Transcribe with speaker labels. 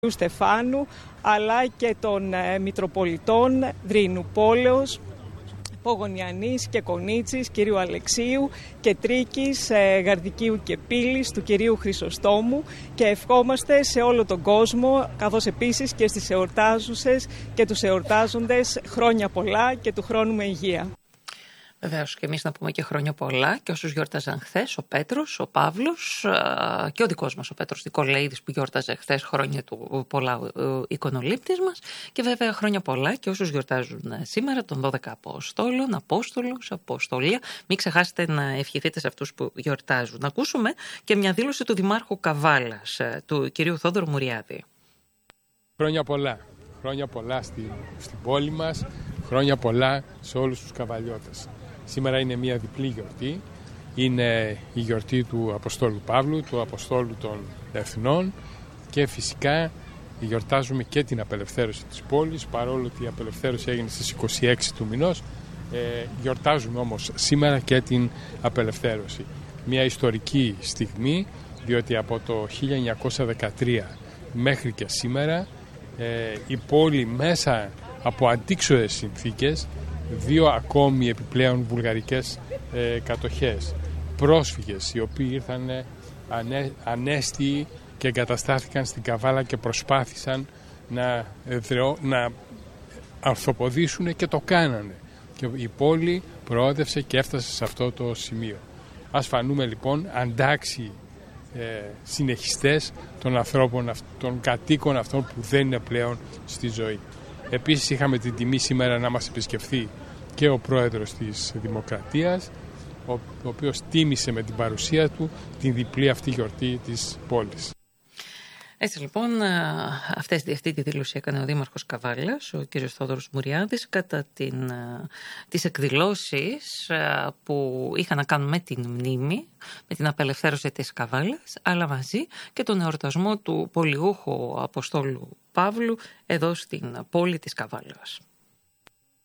Speaker 1: Στεφάνου, αλλά και των Μητροπολιτών Δρυηνού Πόλεως, Πογονιανής και Κονίτσης, κυρίου Αλεξίου και Τρίκης, Γαρδικίου και Πύλης, του κυρίου Χρυσοστόμου, και ευχόμαστε σε όλο τον κόσμο, καθώς επίσης και στις εορτάζουσες και τους εορτάζοντες, χρόνια πολλά και του χρόνου με υγεία.
Speaker 2: Βεβαίως και εμείς να πούμε και χρόνια πολλά και όσους γιόρταζαν χθες, ο Πέτρος, ο Παύλος και ο δικός μας ο Πέτρος Νικολαίδης που γιόρταζε χθες, χρόνια του πολλά, εικονολήπτης μας, και βέβαια χρόνια πολλά και όσους γιορτάζουν σήμερα, των 12 Αποστόλων, Απόστολους, Αποστολία. Μην ξεχάσετε να ευχηθείτε σε αυτούς που γιορτάζουν. Να ακούσουμε και μια δήλωση του Δημάρχου Καβάλας, του κυρίου Θόδωρου Μουριάδη.
Speaker 3: Χρόνια πολλά. Χρόνια πολλά στην πόλη μας, χρόνια πολλά σε όλους τους καβαλιώτες. Σήμερα είναι μια διπλή γιορτή. Είναι η γιορτή του Αποστόλου Παύλου, του Αποστόλου των Εθνών, και φυσικά γιορτάζουμε και την απελευθέρωση της πόλης, παρόλο ότι η απελευθέρωση έγινε στις 26 του μηνός. Γιορτάζουμε όμως σήμερα και την απελευθέρωση. Μια ιστορική στιγμή, διότι από το 1913 μέχρι και σήμερα η πόλη, μέσα από αντίξωες συνθήκες, 2 ακόμη επιπλέον βουλγαρικές κατοχές, πρόσφυγες οι οποίοι ήρθαν ανέστιοι και εγκαταστάθηκαν στην Καβάλα και προσπάθησαν να αρθοποδήσουν, και το κάνανε, και η πόλη προόδευσε και έφτασε σε αυτό το σημείο. Ας φανούμε λοιπόν αντάξιοι συνεχιστές των ανθρώπων, των κατοίκων αυτών που δεν είναι πλέον στη ζωή. Επίσης είχαμε την τιμή σήμερα να μας επισκεφθεί και ο πρόεδρος της Δημοκρατίας, ο οποίος τίμησε με την παρουσία του την διπλή αυτή γιορτή της πόλης.
Speaker 2: Έτσι λοιπόν, αυτή τη δήλωση έκανε ο Δήμαρχος Καβάλας, ο κ. Θόδωρος Μουριάδης, κατά τις εκδηλώσεις που είχαν να κάνουν με την μνήμη, με την απελευθέρωση της Καβάλας, αλλά μαζί και τον εορτασμό του πολιούχου Αποστόλου Παύλου εδώ στην πόλη της Καβάλας.